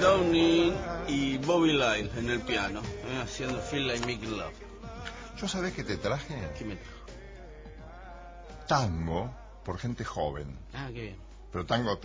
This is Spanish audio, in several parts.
Downing y Bobby Lyle en el piano, haciendo Feel Like Making Love. ¿Yo sabés que te traje? ¿Qué me trajo? Tango por gente joven. Ah, qué bien. Pero tango,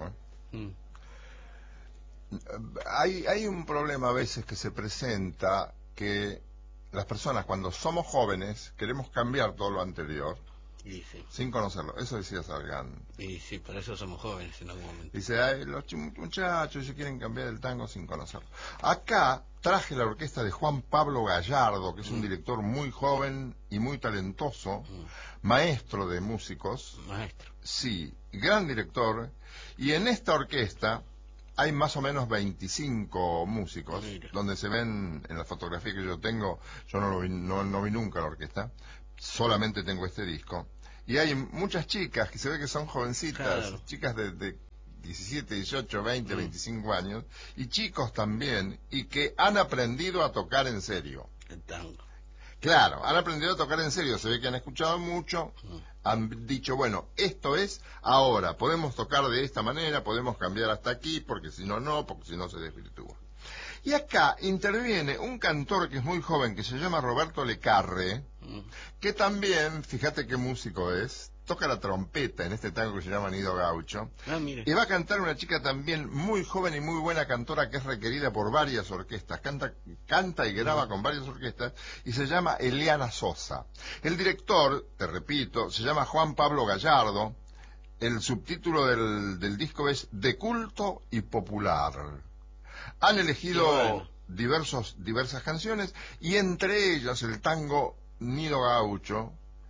Hay un problema a veces que se presenta, que las personas cuando somos jóvenes queremos cambiar todo lo anterior. Y sí. Sin conocerlo. Eso decía Sargán. Y sí, por eso somos jóvenes en algún momento. Dice, ay, los muchachos se quieren cambiar el tango sin conocerlo. Acá traje la orquesta de Juan Pablo Gallardo, que es un director muy joven y muy talentoso, maestro de músicos. Maestro. Sí, gran director. Y en esta orquesta hay más o menos 25 músicos. Mira. Donde se ven en la fotografía que yo tengo. Yo no vi nunca la orquesta, solamente tengo este disco. Y hay muchas chicas que se ve que son jovencitas, claro. Chicas de 17, 18, 20, 25 años, y chicos también, y que han aprendido a tocar en serio. El tango. Claro, han aprendido a tocar en serio, se ve que han escuchado mucho, han dicho, bueno, esto es ahora, podemos tocar de esta manera, podemos cambiar hasta aquí, porque si no, porque si no se desvirtúa. Y acá interviene un cantor que es muy joven, que se llama Roberto Lecarre, que también, fíjate qué músico es, toca la trompeta en este tango que se llama Nido Gaucho. Y va a cantar una chica también muy joven y muy buena cantora, que es requerida por varias orquestas, canta y graba con varias orquestas, y se llama Eliana Sosa. El director, te repito, se llama Juan Pablo Gallardo. El subtítulo del disco es De culto y popular. Han elegido diversas canciones, y entre ellas el tango Nido Gaucho,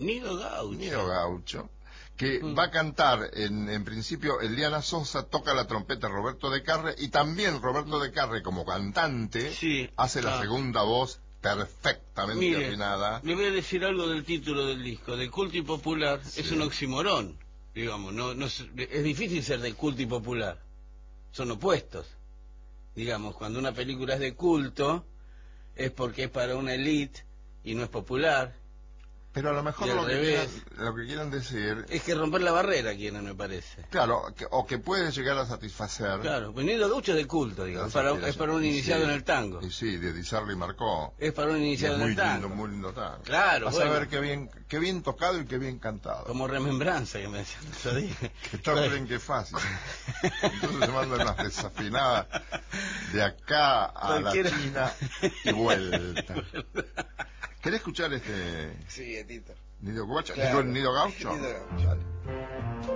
que va a cantar en principio Eliana Sosa, toca la trompeta Roberto Lecarre, y también Roberto Lecarre como cantante hace la segunda voz perfectamente afinada. Le voy a decir algo del título del disco, de culto y popular. Es un oxímoron, digamos, es difícil ser de culto y popular, son opuestos. Digamos, cuando una película es de culto, es porque es para una élite y no es popular. Pero a lo mejor lo que quieran decir es que romper la barrera quieren, me parece. Claro, o que puede llegar a satisfacer. Claro, pues Nido Gaucho es de culto, digamos, es para un iniciado en el tango. Y sí, de Di Sarli Marcó. Es para un iniciado en el tango. Muy lindo tango. Claro, vas a ver qué bien tocado y qué bien cantado. Como remembranza, que me decían, eso dije. Que todos creen que es fácil. Entonces se mandan unas desafinadas de acá a la China y vuelta. ¿Querés escuchar este? Sí, Tito. ¿Nido Gaucho? Claro. ¿Nido Gaucho? Nido Gaucho.